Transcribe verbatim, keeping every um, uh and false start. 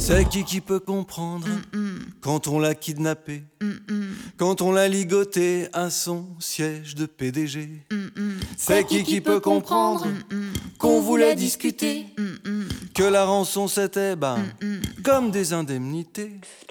C'est qui qui peut comprendre quand on l'a kidnappé, quand on l'a ligoté à son siège de P D G? C'est qui qui peut comprendre qu'on voulait discuter, que la rançon c'était ben comme des indemnités?